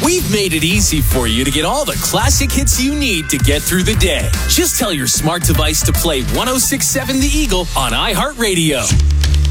We've made it easy for you to get all the classic hits you need to get through the day. Just tell your smart device to play 106.7 The Eagle on iHeartRadio.